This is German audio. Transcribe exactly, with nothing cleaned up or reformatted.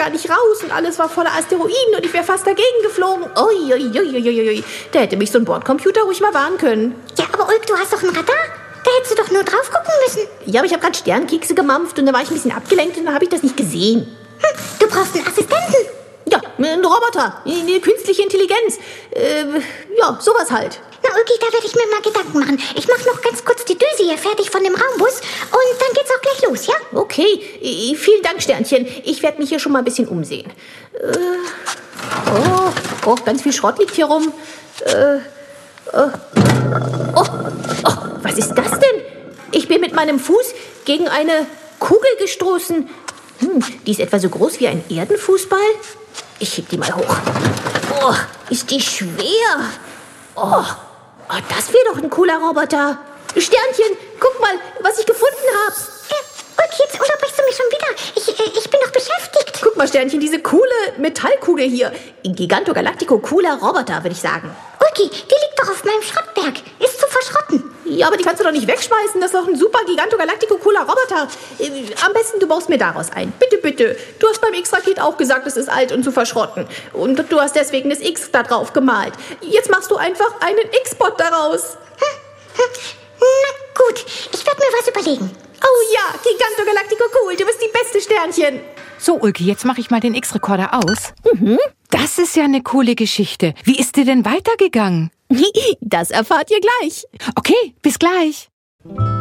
gar nicht raus und alles war voller Asteroiden und ich wäre fast dagegen geflogen. Ui, ui, ui, ui, ui. Da hätte mich so ein Bordcomputer ruhig mal warnen können. Ja, aber Ulk, du hast doch ein Radar. Da hättest du doch nur drauf gucken müssen. Ja, aber ich habe gerade Sternkekse gemampft und da war ich ein bisschen abgelenkt und dann habe ich das nicht gesehen. Hm, du brauchst einen Assistenten. Ja, ein Roboter, eine künstliche Intelligenz. Äh, ja, sowas halt. Na, Ulki, da werde ich mir mal Gedanken machen. Ich mache noch ganz kurz die Düse hier fertig von dem Raumbus und dann geht's auch gleich los, ja? Okay, äh, vielen Dank, Sternchen. Ich werde mich hier schon mal ein bisschen umsehen. Äh, oh, oh, ganz viel Schrott liegt hier rum. Äh, oh, oh, oh, was ist das denn? Ich bin mit meinem Fuß gegen eine Kugel gestoßen. Hm, die ist etwa so groß wie ein Erdenfußball. Ich heb die mal hoch. Oh, ist die schwer. Oh, oh das wäre doch ein cooler Roboter. Sternchen, guck mal, was ich gefunden habe. Äh, Ulki, jetzt unterbrichst du mich schon wieder. Ich, äh, ich bin doch beschäftigt. Guck mal, Sternchen, diese coole Metallkugel hier. Giganto Galactico, cooler Roboter, würde ich sagen. Ulki, die liegt doch auf meinem Schrottberg. Ist zu verschrotten. Ja, aber die kannst du doch nicht wegschmeißen. Das ist doch ein super Giganto Galactico cooler Roboter. Äh, am besten, du baust mir daraus ein. Bitte, bitte. Du hast beim X-Raket auch gesagt, es ist alt und zu verschrotten. Und du hast deswegen das X da drauf gemalt. Jetzt machst du einfach einen X-Bot daraus. Hm, hm. Na gut, ich werde mir was überlegen. Oh ja, Giganto Galactico cool. Du bist die beste, Sternchen. So, Ulki, jetzt mache ich mal den X-Rekorder aus. Mhm. Das ist ja eine coole Geschichte. Wie ist dir denn weitergegangen? Das erfahrt ihr gleich. Okay, bis gleich.